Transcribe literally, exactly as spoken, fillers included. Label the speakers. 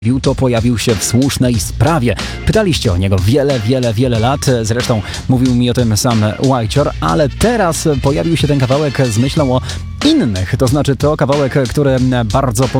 Speaker 1: to pojawił się w słusznej sprawie. Pytaliście o niego wiele, wiele, wiele lat. Zresztą mówił mi o tym sam Whitecior, ale teraz pojawił się ten kawałek z myślą o innych. To znaczy to kawałek, który bardzo